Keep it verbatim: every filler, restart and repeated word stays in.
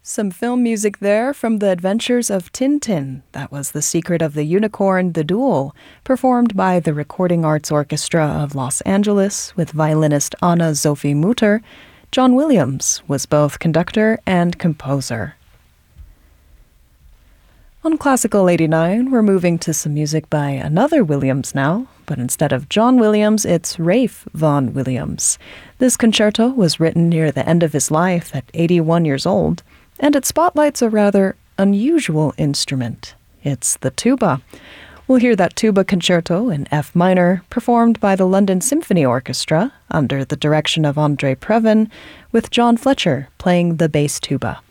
Some film music there from The Adventures of Tintin. That was The Secret of the Unicorn, The Duel, performed by the Recording Arts Orchestra of Los Angeles with violinist Anna Sophie Mutter. John Williams was both conductor and composer. On Classical eighty-nine, we're moving to some music by another Williams now, but instead of John Williams, it's Ralph Vaughan Williams. This concerto was written near the end of his life at eighty-one years old, and it spotlights a rather unusual instrument. It's the tuba. We'll hear that tuba concerto in F minor, performed by the London Symphony Orchestra under the direction of Andre Previn, with John Fletcher playing the bass tuba.